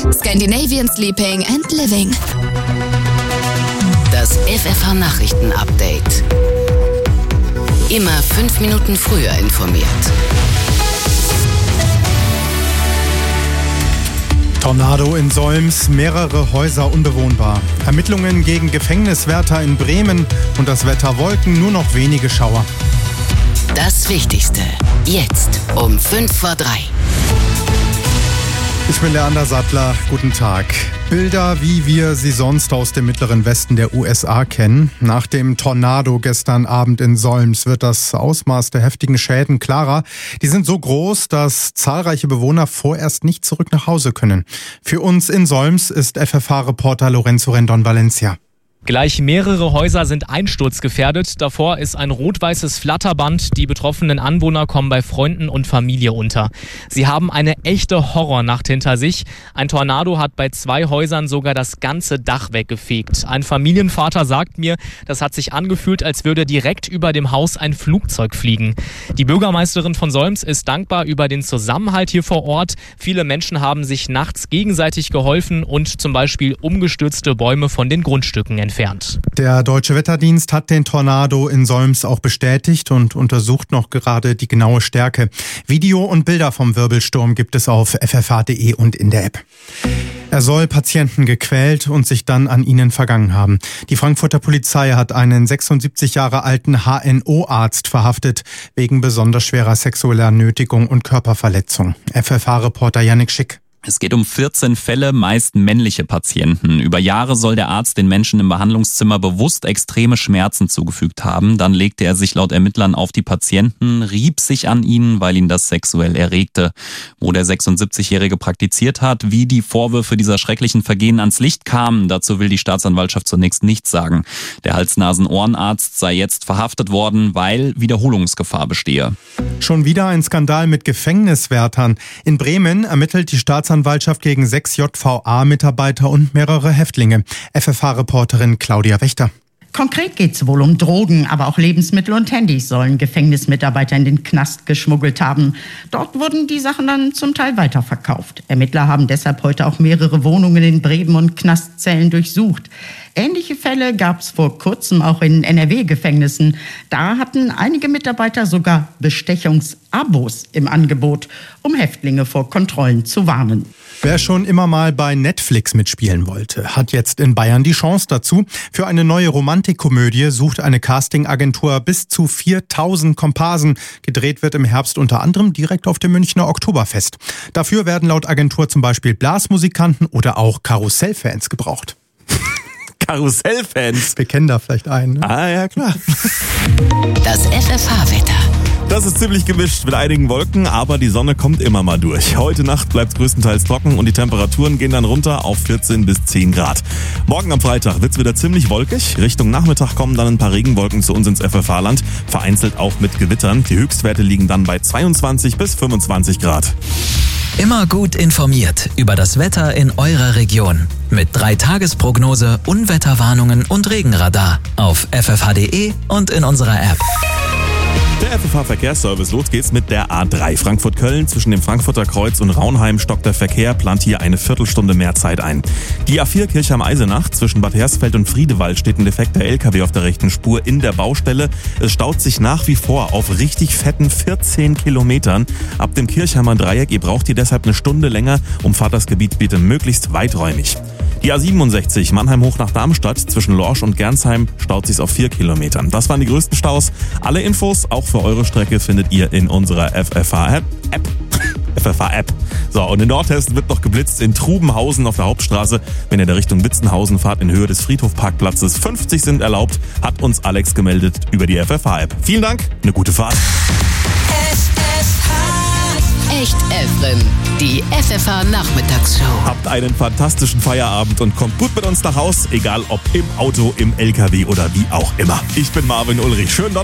Scandinavian Sleeping and Living. Das FFH-Nachrichten-Update. Immer 5 Minuten früher informiert. Tornado in Solms, mehrere Häuser unbewohnbar. Ermittlungen gegen Gefängniswärter in Bremen und das Wetter Wolken, nur noch wenige Schauer. Das Wichtigste, jetzt um 2:05. Ich bin Leander Sattler, guten Tag. Bilder, wie wir sie sonst aus dem mittleren Westen der USA kennen. Nach dem Tornado gestern Abend in Solms wird das Ausmaß der heftigen Schäden klarer. Die sind so groß, dass zahlreiche Bewohner vorerst nicht zurück nach Hause können. Für uns in Solms ist FFH-Reporter Lorenzo Rendon Valencia. Gleich mehrere Häuser sind einsturzgefährdet. Davor ist ein rot-weißes Flatterband. Die betroffenen Anwohner kommen bei Freunden und Familie unter. Sie haben eine echte Horrornacht hinter sich. Ein Tornado hat bei 2 Häusern sogar das ganze Dach weggefegt. Ein Familienvater sagt mir, das hat sich angefühlt, als würde direkt über dem Haus ein Flugzeug fliegen. Die Bürgermeisterin von Solms ist dankbar über den Zusammenhalt hier vor Ort. Viele Menschen haben sich nachts gegenseitig geholfen und zum Beispiel umgestürzte Bäume von den Grundstücken entfernt. Der Deutsche Wetterdienst hat den Tornado in Solms auch bestätigt und untersucht noch gerade die genaue Stärke. Video und Bilder vom Wirbelsturm gibt es auf ffh.de und in der App. Er soll Patienten gequält und sich dann an ihnen vergangen haben. Die Frankfurter Polizei hat einen 76 Jahre alten HNO-Arzt verhaftet wegen besonders schwerer sexueller Nötigung und Körperverletzung. FFH-Reporter Yannick Schick. Es geht um 14 Fälle, meist männliche Patienten. Über Jahre soll der Arzt den Menschen im Behandlungszimmer bewusst extreme Schmerzen zugefügt haben. Dann legte er sich laut Ermittlern auf die Patienten, rieb sich an ihnen, weil ihn das sexuell erregte. Wo der 76-Jährige praktiziert hat, wie die Vorwürfe dieser schrecklichen Vergehen ans Licht kamen, dazu will die Staatsanwaltschaft zunächst nichts sagen. Der Hals-Nasen-Ohrenarzt sei jetzt verhaftet worden, weil Wiederholungsgefahr bestehe. Schon wieder ein Skandal mit Gefängniswärtern. In Bremen ermittelt die Staatsanwaltschaft gegen 6 JVA-Mitarbeiter und mehrere Häftlinge. FFH-Reporterin Claudia Wächter. Konkret geht es wohl um Drogen, aber auch Lebensmittel und Handys sollen Gefängnismitarbeiter in den Knast geschmuggelt haben. Dort wurden die Sachen dann zum Teil weiterverkauft. Ermittler haben deshalb heute auch mehrere Wohnungen in Bremen und Knastzellen durchsucht. Ähnliche Fälle gab es vor kurzem auch in NRW-Gefängnissen. Da hatten einige Mitarbeiter sogar Bestechungsabos im Angebot, um Häftlinge vor Kontrollen zu warnen. Wer schon immer mal bei Netflix mitspielen wollte, hat jetzt in Bayern die Chance dazu. Für eine neue Romantikkomödie sucht eine Castingagentur bis zu 4000 Komparsen. Gedreht wird im Herbst unter anderem direkt auf dem Münchner Oktoberfest. Dafür werden laut Agentur zum Beispiel Blasmusikanten oder auch Karussellfans gebraucht. Karussellfans? Wir kennen da vielleicht einen. Ne? Ah ja, klar. Das FFH-Wetter. Das ist ziemlich gemischt mit einigen Wolken, aber die Sonne kommt immer mal durch. Heute Nacht bleibt es größtenteils trocken und die Temperaturen gehen dann runter auf 14 bis 10 Grad. Morgen am Freitag wird es wieder ziemlich wolkig. Richtung Nachmittag kommen dann ein paar Regenwolken zu uns ins FFH-Land, vereinzelt auch mit Gewittern. Die Höchstwerte liegen dann bei 22 bis 25 Grad. Immer gut informiert über das Wetter in eurer Region. Mit 3-Tages-Prognose, Unwetterwarnungen und Regenradar auf ffh.de und in unserer App. Der FFH-Verkehrsservice, los geht's mit der A3 Frankfurt-Köln. Zwischen dem Frankfurter Kreuz und Raunheim stockt der Verkehr, plant hier eine Viertelstunde mehr Zeit ein. Die A4 Kirchheim-Eisenach, zwischen Bad Hersfeld und Friedewald steht ein defekter LKW auf der rechten Spur in der Baustelle. Es staut sich nach wie vor auf richtig fetten 14 Kilometern. Ab dem Kirchheimer Dreieck, ihr braucht hier deshalb eine Stunde länger, umfahrt das Gebiet bitte möglichst weiträumig. Die A67 Mannheim hoch nach Darmstadt, zwischen Lorsch und Gernsheim staut sich's auf 4 Kilometern. Das waren die größten Staus. Alle Infos, auch für eure Strecke, findet ihr in unserer FFH-App. FFH-App. So, und in Nordhessen wird noch geblitzt in Trubenhausen auf der Hauptstraße. Wenn ihr da Richtung Witzenhausen fahrt, in Höhe des Friedhofparkplatzes, 50 sind erlaubt, hat uns Alex gemeldet über die FFH-App. Vielen Dank, eine gute Fahrt. Echt Evren, die FFH-Nachmittagsshow. Habt einen fantastischen Feierabend und kommt gut mit uns nach Haus, egal ob im Auto, im LKW oder wie auch immer. Ich bin Marvin Ulrich. Schönen Donnerstag.